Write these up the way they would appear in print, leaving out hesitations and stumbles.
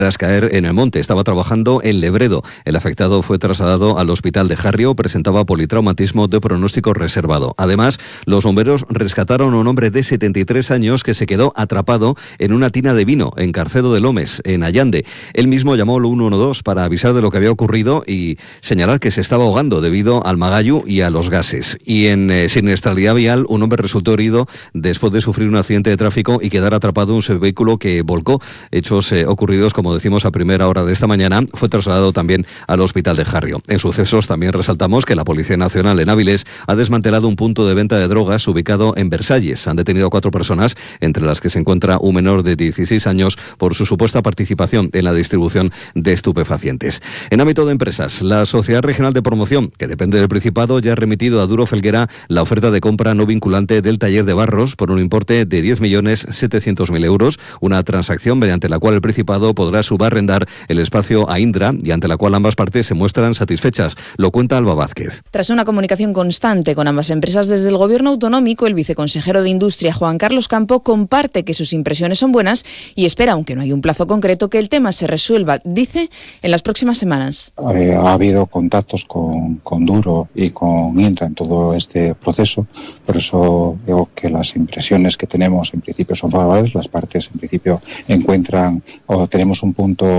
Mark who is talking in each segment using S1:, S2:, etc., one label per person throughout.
S1: Tras caer en el monte, estaba trabajando en Lebredo. El afectado fue trasladado al hospital de Jarrio, presentaba politraumatismo de pronóstico reservado. Además, los bomberos rescataron a un hombre de 73 años que se quedó atrapado en una tina de vino en Carcedo de Lomes, en Allande. Él mismo llamó al 112 para avisar de lo que había ocurrido y señalar que se estaba ahogando debido al magallu y a los gases. Y en siniestralidad vial, un hombre resultó herido después de sufrir un accidente de tráfico y quedar atrapado en su vehículo que volcó. Hechos ocurridos, como decimos, a primera hora de esta mañana. Fue trasladado también al hospital de Jarrio. En sucesos también resaltamos que la Policía Nacional en Áviles ha desmantelado un punto de venta de drogas ubicado en Versalles. Han detenido a 4 personas, entre las que se encuentra un menor de 16 años, por su supuesta participación en la distribución de estupefacientes. En ámbito de empresas, la Sociedad Regional de Promoción, que depende del Principado, ya ha remitido a Duro Felguera la oferta de compra no vinculante del taller de Barros por un importe de 10.700.000 euros, una transacción mediante la cual el Principado podrá subarrendar el espacio a Indra y ante la cual ambas partes se muestran satisfechas. Lo cuenta Alba Vázquez.
S2: Tras una comunicación constante con ambas empresas desde el Gobierno autonómico, el viceconsejero de Industria, Juan Carlos Campo, comparte que sus impresiones son buenas y espera, aunque no hay un plazo concreto, que el tema se resuelva, dice, en las próximas semanas.
S3: Ha habido contactos con Duro y con Indra en todo este proceso, por eso digo que las impresiones que tenemos en principio son favorables, las partes en principio encuentran o tenemos un punto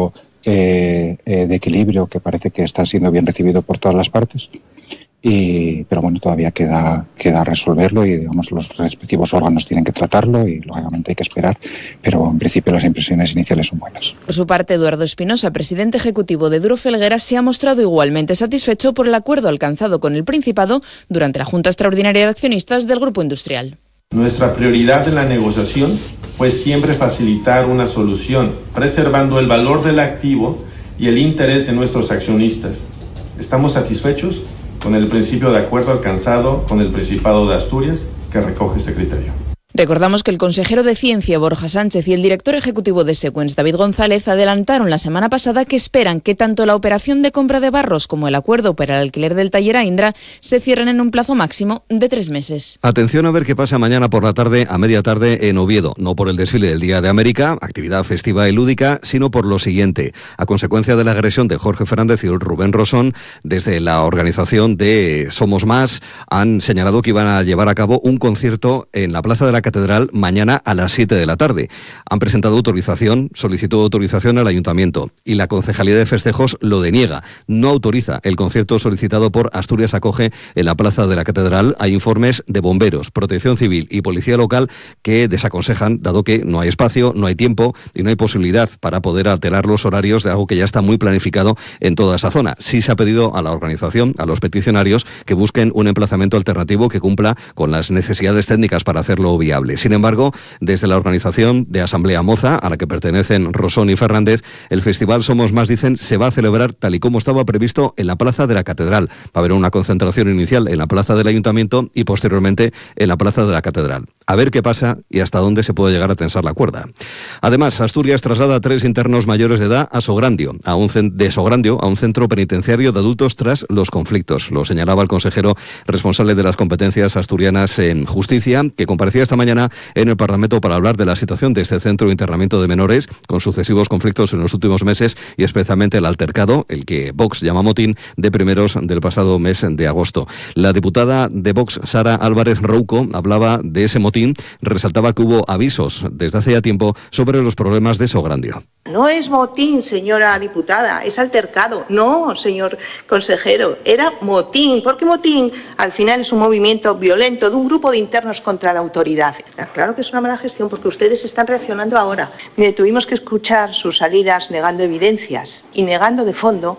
S3: de equilibrio que parece que está siendo bien recibido por todas las partes. Pero bueno, todavía queda resolverlo y digamos los respectivos órganos tienen que tratarlo y lógicamente hay que esperar, pero en principio las impresiones iniciales son buenas.
S2: Por su parte, Eduardo Espinosa, presidente ejecutivo de Duro Felguera, se ha mostrado igualmente satisfecho por el acuerdo alcanzado con el Principado durante la Junta Extraordinaria de Accionistas del Grupo Industrial.
S4: Nuestra prioridad en la negociación fue siempre facilitar una solución, preservando el valor del activo y el interés de nuestros accionistas. Estamos satisfechos con el principio de acuerdo alcanzado con el Principado de Asturias, que recoge este criterio.
S2: Recordamos que el consejero de Ciencia, Borja Sánchez, y el director ejecutivo de Sequens, David González, adelantaron la semana pasada que esperan que tanto la operación de compra de Barros como el acuerdo para el alquiler del taller a Indra se cierren en un plazo máximo de 3 meses.
S1: Atención a ver qué pasa mañana por la tarde, a media tarde, en Oviedo. No por el desfile del Día de América, actividad festiva y lúdica, sino por lo siguiente. A consecuencia de la agresión de Jorge Fernández y Rubén Rosón, desde la organización de Somos Más han señalado que iban a llevar a cabo un concierto en la Plaza de la Catedral mañana a las 7 de la tarde. Han presentado solicitud de autorización al Ayuntamiento y la Concejalía de Festejos lo deniega. No autoriza el concierto solicitado por Asturias Acoge en la Plaza de la Catedral. Hay informes de bomberos, Protección Civil y Policía Local que desaconsejan, dado que no hay espacio, no hay tiempo y no hay posibilidad para poder alterar los horarios de algo que ya está muy planificado en toda esa zona. Sí se ha pedido a la organización, a los peticionarios, que busquen un emplazamiento alternativo que cumpla con las necesidades técnicas para hacerlo viable. Sin embargo, desde la organización de Asamblea Moza, a la que pertenecen Rosón y Fernández, el Festival Somos Más, dicen, se va a celebrar tal y como estaba previsto en la Plaza de la Catedral. Va a haber una concentración inicial en la Plaza del Ayuntamiento y posteriormente en la Plaza de la Catedral. A ver qué pasa y hasta dónde se puede llegar a tensar la cuerda. Además, Asturias traslada a 3 internos mayores de edad a Sograndio, a un centro penitenciario de adultos tras los conflictos. Lo señalaba el consejero responsable de las competencias asturianas en justicia, que comparecía esta mañana en el Parlamento para hablar de la situación de este centro de internamiento de menores, con sucesivos conflictos en los últimos meses y especialmente el altercado, el que Vox llama motín, de primeros del pasado mes de agosto. La diputada de Vox, Sara Álvarez Rouco, hablaba de ese motín, resaltaba que hubo avisos desde hace ya tiempo sobre los problemas de Sograndio.
S5: No es motín, señora diputada, es altercado. No, señor consejero, era motín. ¿Por qué motín? Al final es un movimiento violento de un grupo de internos contra la autoridad. Claro que es una mala gestión porque ustedes están reaccionando ahora. Mire, tuvimos que escuchar sus salidas negando evidencias y negando de fondo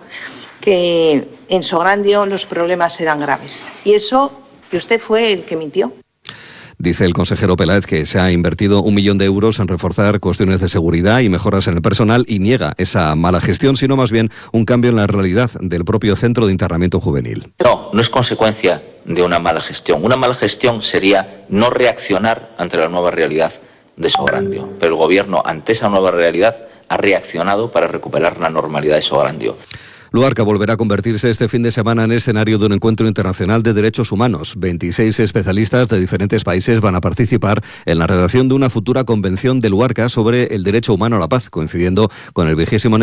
S5: que en Sograndio los problemas eran graves. Y eso, que usted fue el que mintió.
S1: Dice el consejero Peláez que se ha invertido 1 millón de euros en reforzar cuestiones de seguridad y mejoras en el personal y niega esa mala gestión, sino más bien un cambio en la realidad del propio centro de internamiento juvenil.
S6: No es consecuencia de una mala gestión. Una mala gestión sería no reaccionar ante la nueva realidad de Sograndio. Pero el Gobierno, ante esa nueva realidad, ha reaccionado para recuperar la normalidad de Sograndio.
S1: Luarca volverá a convertirse este fin de semana en escenario de un encuentro internacional de derechos humanos. 26 especialistas de diferentes países van a participar en la redacción de una futura convención de Luarca sobre el derecho humano a la paz, coincidiendo con el 20º